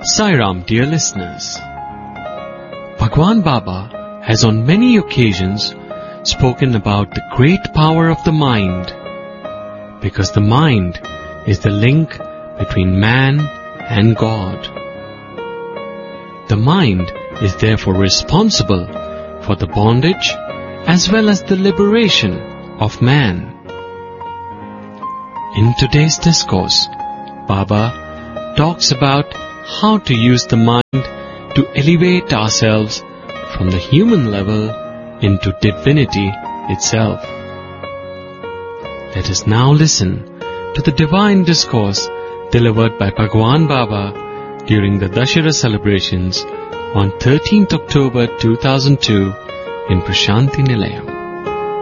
Sai Ram, dear listeners. Bhagwan Baba has on many occasions spoken about the great power of the mind, because the mind is the link between man and God. The mind is therefore responsible for the bondage as well as the liberation of man. In today's discourse, Baba talks about how to use the mind to elevate ourselves from the human level into divinity itself. Let us now listen to the divine discourse delivered by Bhagwan Baba during the Dashera celebrations on 13th October 2002 in Prashanti Nilayam.